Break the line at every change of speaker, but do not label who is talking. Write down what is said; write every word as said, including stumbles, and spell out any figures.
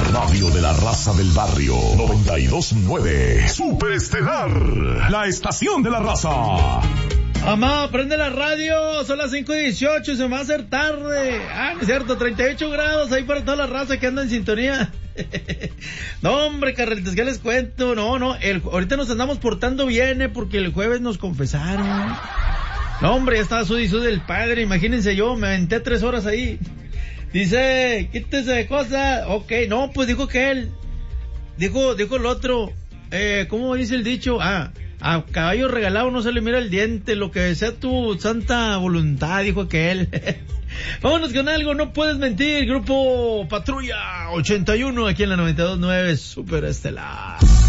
radio de la raza del barrio. noventa y dos punto nueve. Superestelar. La estación de la raza.
Mamá, prende la radio, son las cinco y dieciocho, se me va a hacer tarde. Ah, no es cierto, treinta y ocho grados ahí para toda la raza que anda en sintonía. No, hombre, carreritas, ¿qué les cuento? No, no, el, ahorita nos andamos portando bien, eh, porque el jueves nos confesaron. No, hombre, ya estaba sud y sud del padre, imagínense yo, me aventé tres horas ahí. Dice, quítese de cosas. Ok, no, pues dijo que él. Dijo, dijo el otro. Eh, ¿cómo dice el dicho? Ah, a caballo regalado no se le mira el diente, lo que sea tu santa voluntad, dijo aquel. Vámonos con algo, no puedes mentir, Grupo Patrulla ochenta y uno, aquí en la noventa y dos punto nueve, Superestelar.